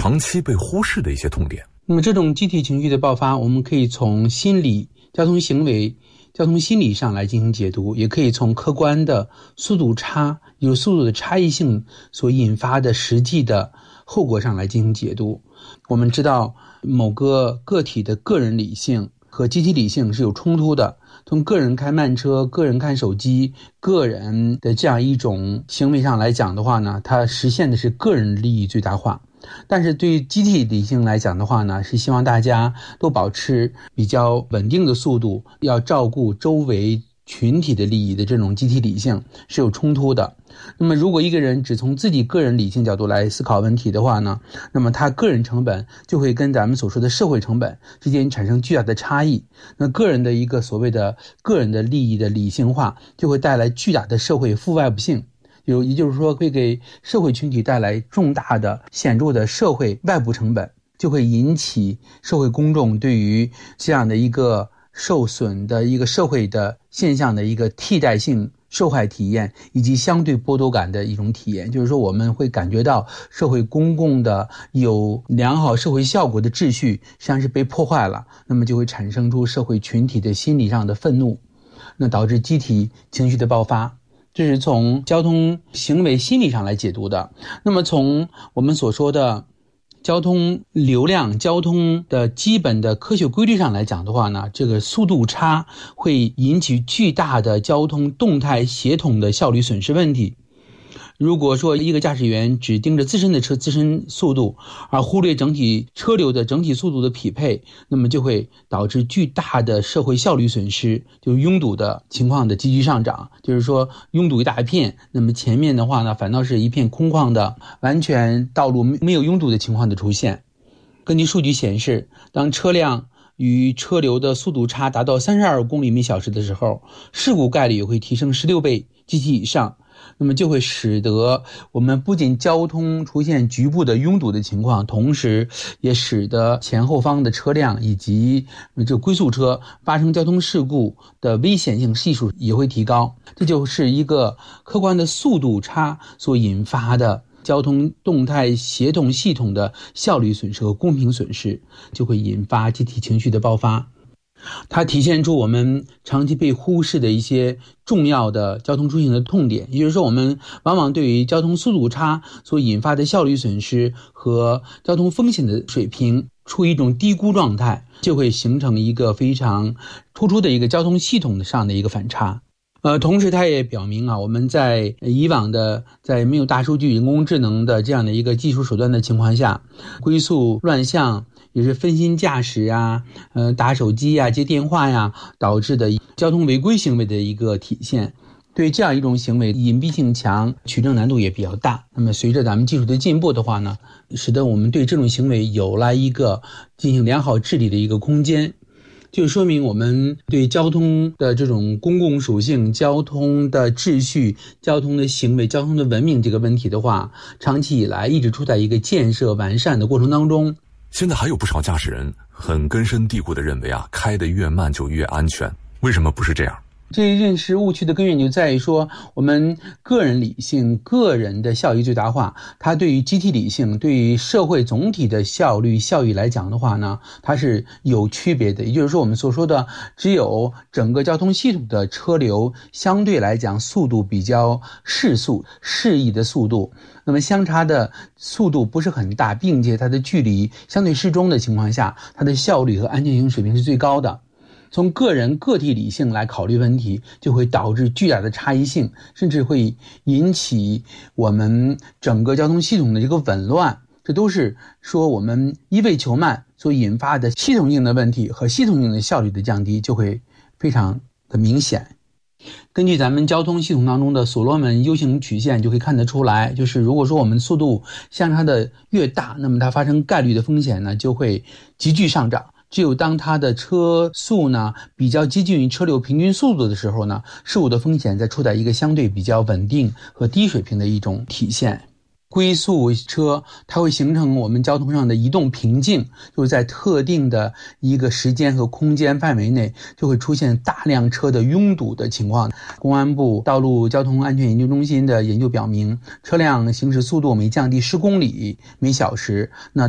长期被忽视的一些痛点。 那么这种集体情绪的爆发，我们可以从心理、交通行为、交通心理上来进行解读，也可以从客观的速度差，有速度的差异性所引发的实际的后果上来进行解读。我们知道某个个体的个人理性和集体理性是有冲突的，从个人开慢车、个人看手机、个人的这样一种行为上来讲的话呢，它实现的是个人利益最大化。但是对于集体理性来讲的话呢，是希望大家都保持比较稳定的速度，要照顾周围群体的利益的这种集体理性是有冲突的。那么如果一个人只从自己个人理性角度来思考问题的话呢，那么他个人成本就会跟咱们所说的社会成本之间产生巨大的差异。那个人的一个所谓的个人的利益的理性化，就会带来巨大的社会负外部性，也就是说会给社会群体带来重大的显著的社会外部成本，就会引起社会公众对于这样的一个受损的一个社会的现象的一个替代性受害体验，以及相对剥夺感的一种体验。就是说我们会感觉到社会公共的有良好社会效果的秩序实际上是被破坏了，那么就会产生出社会群体的心理上的愤怒，那导致集体情绪的爆发。这是从交通行为心理上来解读的。那么从我们所说的交通流量、交通的基本的科学规律上来讲的话呢，这个速度差会引起巨大的交通动态协同的效率损失问题。如果说一个驾驶员只盯着自身的车自身速度，而忽略整体车流的整体速度的匹配，那么就会导致巨大的社会效率损失，就拥堵的情况的急剧上涨。就是说拥堵一大片，那么前面的话呢，反倒是一片空旷的，完全道路没有拥堵的情况的出现。根据数据显示，当车辆与车流的速度差达到32公里每小时的时候，事故概率也会提升16倍及其以上。那么就会使得我们不仅交通出现局部的拥堵的情况，同时也使得前后方的车辆以及这龟速车发生交通事故的危险性系数也会提高。这就是一个客观的速度差所引发的交通动态协同系统的效率损失和公平损失，就会引发集体情绪的爆发。它体现出我们长期被忽视的一些重要的交通出行的痛点，也就是说我们往往对于交通速度差所引发的效率损失和交通风险的水平处于一种低估状态，就会形成一个非常突出的一个交通系统上的一个反差。同时它也表明我们在以往的在没有大数据人工智能的这样的一个技术手段的情况下，龟速乱象也是分心驾驶打手机接电话导致的交通违规行为的一个体现。对这样一种行为隐蔽性强，取证难度也比较大。那么随着咱们技术的进步的话呢，使得我们对这种行为有了一个进行良好治理的一个空间。就说明我们对交通的这种公共属性、交通的秩序、交通的行为、交通的文明这个问题的话，长期以来一直处在一个建设完善的过程当中。 现在还有不少驾驶人很根深蒂固地认为开得越慢就越安全，为什么不是这样？ 这一认识误区的根源就在于说，我们个人理性、个人的效益最大化，它对于集体理性、对于社会总体的效率、效益来讲的话呢，它是有区别的。也就是说，我们所说的只有整个交通系统的车流相对来讲速度比较适宜的速度，那么相差的速度不是很大，并且它的距离相对适中的情况下，它的效率和安全性水平是最高的。从个人个体理性来考虑问题，就会导致巨大的差异性，甚至会引起我们整个交通系统的一个紊乱。这都是说我们一味求慢所引发的系统性的问题和系统性的效率的降低就会非常的明显。根据咱们交通系统当中的所罗门 U 型曲线就可以看得出来，就是如果说我们速度相差的越大，那么它发生概率的风险呢就会急剧上涨。只有当它的车速呢比较接近于车流平均速度的时候呢，事故的风险在处在一个相对比较稳定和低水平的一种体现。龟速车它会形成我们交通上的移动瓶颈，就是在特定的一个时间和空间范围内就会出现大量车的拥堵的情况。公安部道路交通安全研究中心的研究表明，车辆行驶速度每降低10公里每小时，那